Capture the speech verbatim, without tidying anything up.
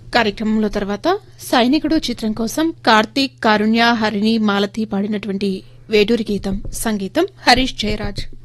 కార్యక్రమంలో తర్వాత సైనికుడు చిత్రం కోసం కార్తీక్, కారుణ్య, హరిణి, మాలతి పాడినటువంటి వేటూరి గీతం. సంగీతం హరీష్ జయరాజ్.